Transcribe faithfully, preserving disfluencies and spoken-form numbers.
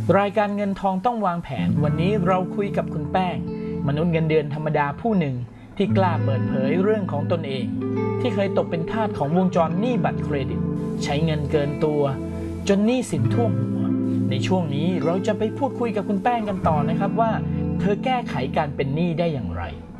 รายการเงินทองต้องวางแผนวันนี้เราคุยกับคุณแป้งมนุษย์เงินเดือนธรรมดาผู้หนึ่งที่กล้าเปิดเผยเรื่องของตนเองที่เคยตกเป็นทาสของวงจรหนี้บัตรเครดิตใช้เงินเกินตัวจนหนี้สินท่วมหัวในช่วงนี้เราจะไปพูดคุยกับคุณแป้งกันต่อนะครับว่าเธอแก้ไขการเป็นหนี้ได้อย่างไร